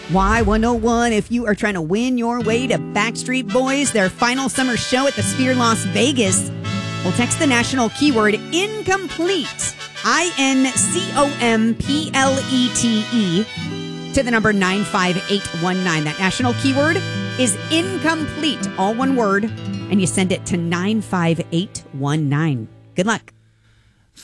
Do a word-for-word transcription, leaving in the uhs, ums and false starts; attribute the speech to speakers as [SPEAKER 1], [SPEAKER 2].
[SPEAKER 1] Y one oh one, if you are trying to win your way to Backstreet Boys, their final summer show at the Sphere Las Vegas, well, text the national keyword incomplete, I N C O M P L E T E, to the number nine five eight one nine. That national keyword is incomplete, all one word, and you send it to nine five eight one nine. Good luck.